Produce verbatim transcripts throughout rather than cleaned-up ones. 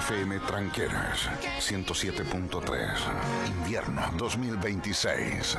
F M Tranqueras ciento siete punto tres. Invierno dos mil veintiséis.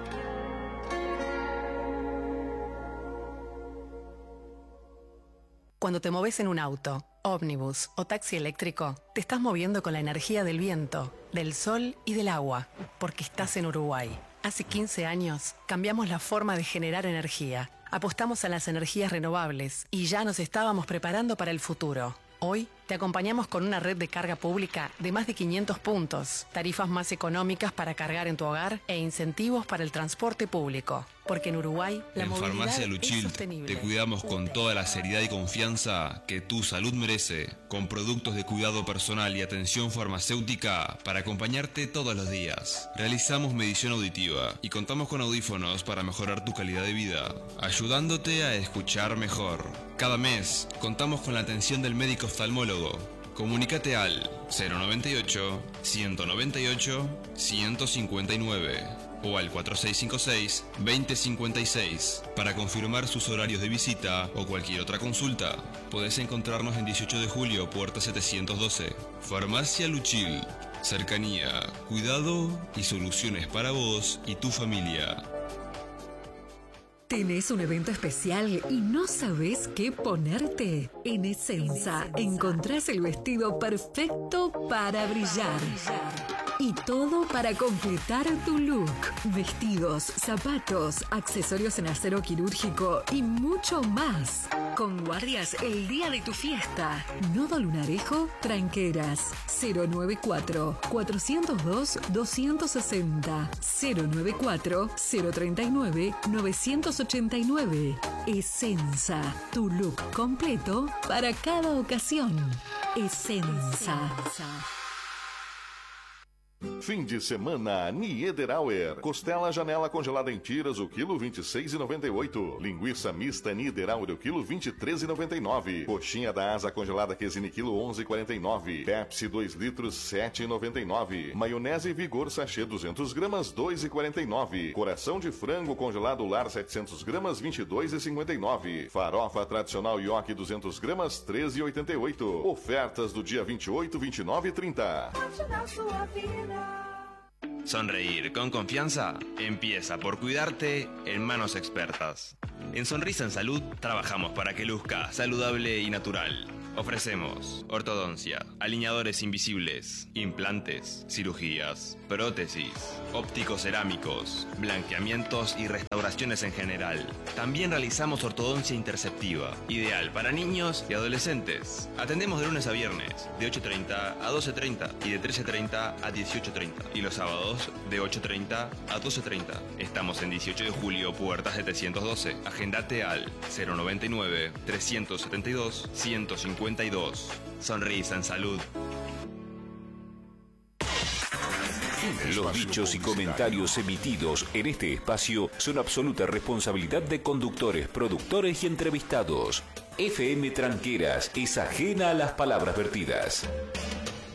Cuando te moves en un auto, ómnibus o taxi eléctrico, te estás moviendo con la energía del viento, del sol y del agua, porque estás en Uruguay. Hace quince años cambiamos la forma de generar energía, apostamos a las energías renovables y ya nos estábamos preparando para el futuro. Hoy te acompañamos con una red de carga pública de más de quinientos puntos, tarifas más económicas para cargar en tu hogar e incentivos para el transporte público. Porque en Uruguay la en movilidad Farmacia es Luchilt sostenible. te cuidamos con toda la seriedad y confianza que tu salud merece, con productos de cuidado personal y atención farmacéutica para acompañarte todos los días. Realizamos medición auditiva y contamos con audífonos para mejorar tu calidad de vida, ayudándote a escuchar mejor. Cada mes contamos con la atención del médico oftalmólogo. Comunícate al cero noventa y ocho, ciento noventa y ocho, ciento cincuenta y nueve o al cuatro seis cinco seis, veinte cincuenta y seis para confirmar sus horarios de visita o cualquier otra consulta. Podés encontrarnos en dieciocho de julio, puerta setecientos doce. Farmacia Luchil. Cercanía, cuidado y soluciones para vos y tu familia. ¿Tenés un evento especial y no sabés qué ponerte? En Essenza encontrás el vestido perfecto para brillar. Y todo para completar tu look. Vestidos, zapatos, accesorios en acero quirúrgico y mucho más. Con guardias el día de tu fiesta. Nodo Lunarejo, Tranqueras. cero noventa y cuatro, cuatrocientos dos, doscientos sesenta. cero noventa y cuatro, cero treinta y nueve, novecientos ochenta y nueve. Essenza, tu look completo para cada ocasión. Essenza. Fim de semana, Niederauer. Costela janela congelada em tiras, o quilo vinte e seis reais e noventa e oito centavos. Linguiça mista Niederauer, o quilo vinte e três reais e noventa e nove centavos. Coxinha da asa congelada Quesini, quilo onze reais e quarenta e nove centavos. Pepsi dois litros, sete reais e noventa e nove centavos. Maionese Vigor sachê duzentas gramas, dois reais e quarenta e nove centavos. Coração de frango congelado Lar setecentas gramas, vinte e dois reais e cinquenta e nove centavos. Farofa tradicional Yoki duzentas gramas, treze reais e oitenta e oito centavos. Ofertas do dia vinte e oito, vinte e nove e trinta. Sonreír con confianza empieza por cuidarte en manos expertas. En Sonrisa en Salud trabajamos para que luzca saludable y natural. Ofrecemos ortodoncia, alineadores invisibles, implantes, cirugías, prótesis, ópticos cerámicos, blanqueamientos y restauraciones en general. También realizamos ortodoncia interceptiva, ideal para niños y adolescentes. Atendemos de lunes a viernes, de ocho treinta a doce treinta y de trece treinta a dieciocho treinta. Y los sábados, de ocho treinta a doce treinta. Estamos en dieciocho de julio, puerta setecientos doce. Agendate al cero noventa y nueve, trescientos setenta y dos, ciento cincuenta y dos. Sonrisa en Salud. Los dichos y comentarios emitidos en este espacio son absoluta responsabilidad de conductores, productores y entrevistados. F M Tranqueras es ajena a las palabras vertidas.